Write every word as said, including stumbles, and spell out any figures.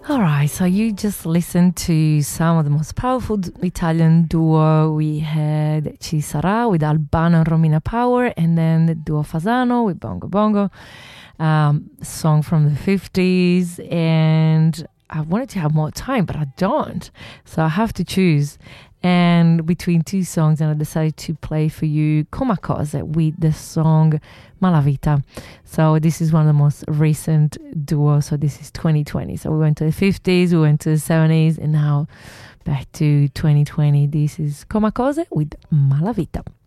All right, so you just listened to some of the most powerful d- Italian duo. We had Ci Sarà with Albano and Romina Power, and then the duo Fasano with Bongo Bongo, um, song from the fifties. And I wanted to have more time, but I don't. So I have to choose. And between two songs, and I decided to play for you Come a Cose with the song Malavita. So this is one of the most recent duos. So this is twenty twenty. So we went to the fifties, we went to the seventies, and now back to twenty twenty. This is Come a Cose with Malavita.